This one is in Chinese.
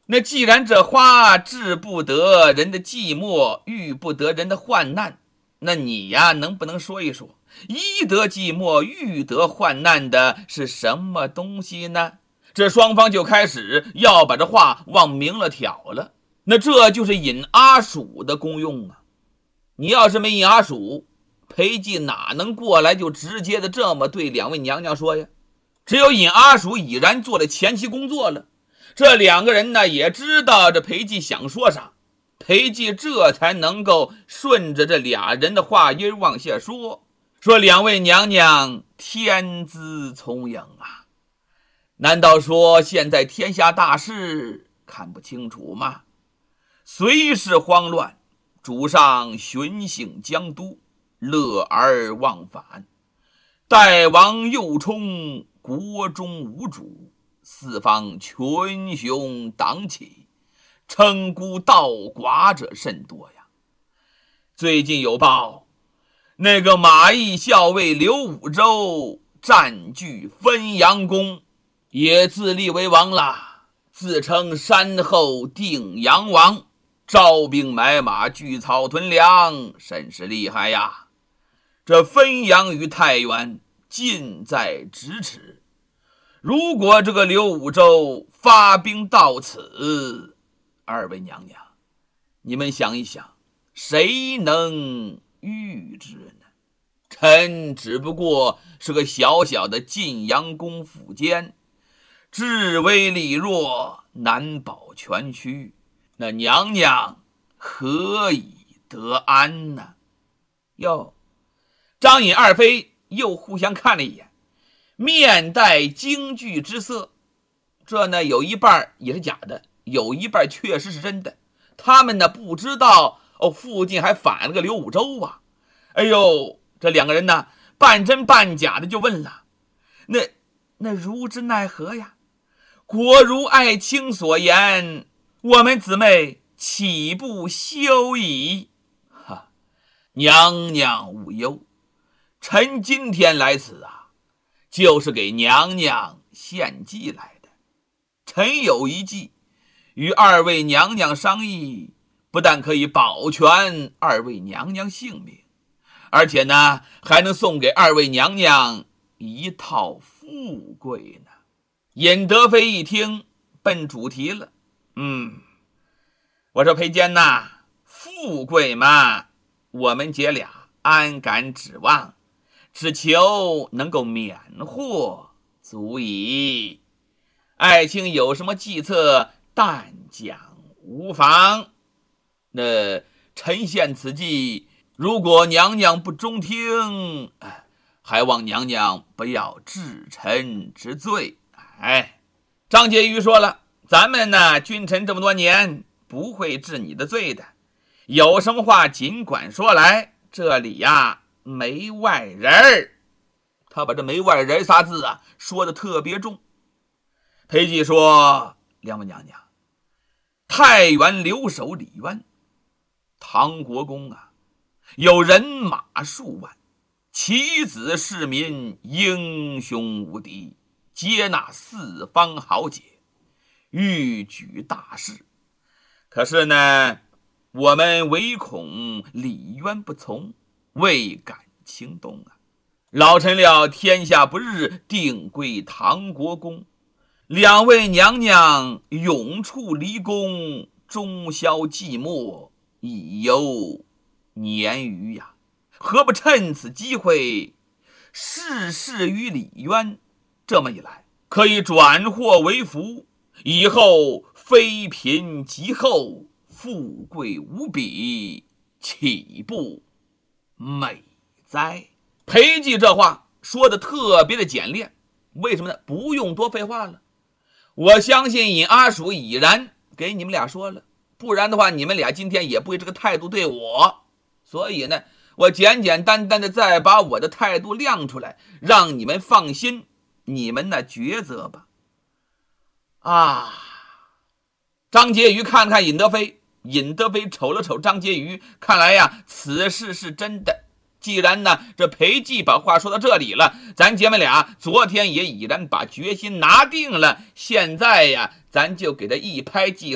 那既然这花治不得人的寂寞，遇不得人的患难，那你呀，能不能说一说，医得寂寞，遇得患难的是什么东西呢？这双方就开始要把这话往明了挑了。那这就是引阿鼠的功用啊！你要是没引阿鼠，裴寂哪能过来就直接的这么对两位娘娘说呀？只有引阿鼠已然做了前期工作了，这两个人呢也知道这裴寂想说啥，裴寂这才能够顺着这俩人的话音往下说两位娘娘天资聪颖啊，难道说现在天下大事看不清楚吗？随时慌乱，主上巡幸江都，乐而忘返，代王右冲，国中无主，四方群雄党起，称孤道寡者甚多呀。最近有报，那个马邑校尉刘武周占据汾阳宫，也自立为王了，自称山后定阳王，招兵买马，聚草屯粮，甚是厉害呀。这汾阳与太原近在咫尺，如果这个刘武周发兵到此，二位娘娘，你们想一想，谁能预知呢？臣只不过是个小小的晋阳公府监，智微力弱，难保全虚，那娘娘何以得安呢？哟，张尹二妃又互相看了一眼，面带惊惧之色。这呢，有一半也是假的，有一半确实是真的。他们呢不知道附近还反了个刘武周啊。哎呦，这两个人呢半真半假的就问了，那如之奈何呀？国如爱卿所言，我们姊妹岂不休矣？哈，娘娘勿忧，臣今天来此啊，就是给娘娘献计来的。臣有一计，与二位娘娘商议，不但可以保全二位娘娘性命，而且呢，还能送给二位娘娘一套富贵呢。尹德妃一听，奔主题了。我说裴坚呐，富贵嘛，我们姐俩安敢指望，只求能够免祸足矣。爱卿有什么计策，但讲无妨。那臣献此计，如果娘娘不中听，还望娘娘不要治臣之罪。张婕妤说了，咱们呢君臣这么多年，不会治你的罪的，有什么话尽管说来，这里呀没外人。他把这没外人仨字啊说的特别重。裴寂说，两位娘娘，太原留守李渊，唐国公啊，有人马数万，其子市民英雄无敌，接纳四方豪杰，欲举大事。可是呢，我们唯恐李渊不从，未敢轻动啊。老臣料天下不日，定归唐国公。两位娘娘永处离宫，终宵寂寞，已有年余呀，何不趁此机会事事于李渊？这么一来，可以转祸为福，以后非贫即厚，富贵无比，岂不美哉？裴寂这话说的特别的简练，为什么呢？不用多废话了。我相信尹阿鼠已然给你们俩说了，不然的话你们俩今天也不会这个态度对我。所以呢，我简简单单的再把我的态度亮出来，让你们放心，你们呢抉择吧。张婕妤看看尹德妃，尹德妃瞅了瞅张婕妤，看来呀此事是真的。既然呢这裴寂把话说到这里了，咱姐妹俩昨天也已然把决心拿定了，现在呀咱就给他一拍即